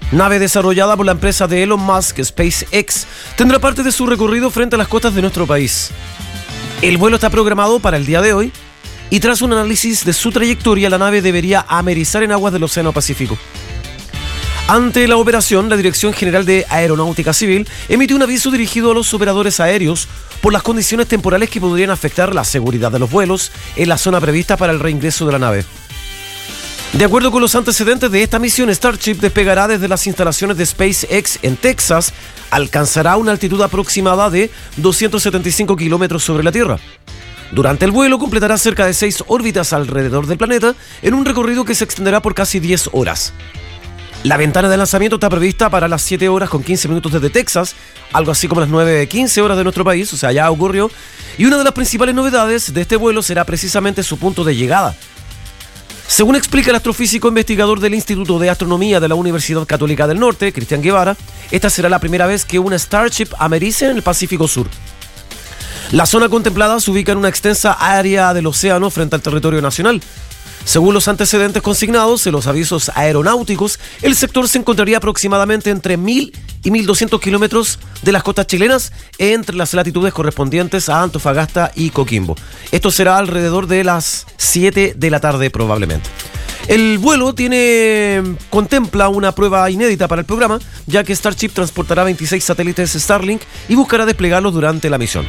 nave desarrollada por la empresa de Elon Musk, SpaceX, tendrá parte de su recorrido frente a las costas de nuestro país. El vuelo está programado para el día de hoy y tras un análisis de su trayectoria, la nave debería amerizar en aguas del Océano Pacífico. Ante la operación, la Dirección General de Aeronáutica Civil emitió un aviso dirigido a los operadores aéreos por las condiciones temporales que podrían afectar la seguridad de los vuelos en la zona prevista para el reingreso de la nave. De acuerdo con los antecedentes de esta misión, Starship despegará desde las instalaciones de SpaceX en Texas, alcanzará una altitud aproximada de 275 kilómetros sobre la Tierra. Durante el vuelo completará cerca de 6 órbitas alrededor del planeta en un recorrido que se extenderá por casi 10 horas. La ventana de lanzamiento está prevista para las 7 horas con 15 minutos desde Texas, algo así como las 9:15 horas de nuestro país, o sea, ya ocurrió. Y una de las principales novedades de este vuelo será precisamente su punto de llegada. Según explica el astrofísico investigador del Instituto de Astronomía de la Universidad Católica del Norte, Cristian Guevara, esta será la primera vez que una Starship americe en el Pacífico Sur. La zona contemplada se ubica en una extensa área del océano frente al territorio nacional. Según los antecedentes consignados en los avisos aeronáuticos, el sector se encontraría aproximadamente entre 1.000 y 1.200 kilómetros de las costas chilenas, entre las latitudes correspondientes a Antofagasta y Coquimbo. Esto será alrededor de las 7 de la tarde probablemente. El vuelo contempla una prueba inédita para el programa, ya que Starship transportará 26 satélites Starlink y buscará desplegarlos durante la misión.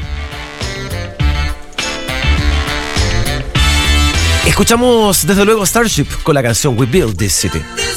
Escuchamos desde luego Starship con la canción We Built This City.